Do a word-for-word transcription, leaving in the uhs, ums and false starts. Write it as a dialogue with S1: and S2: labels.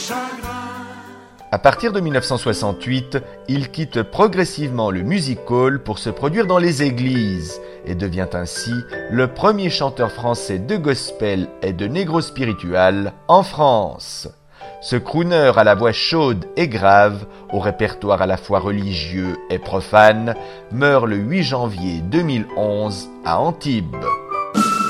S1: À partir de dix-neuf cent soixante-huit, il quitte progressivement le music-hall pour se produire dans les églises et devient ainsi le premier chanteur français de gospel et de negro spiritual en France. Ce crooner à la voix chaude et grave, au répertoire à la fois religieux et profane, meurt le huit janvier deux mille onze à Antibes.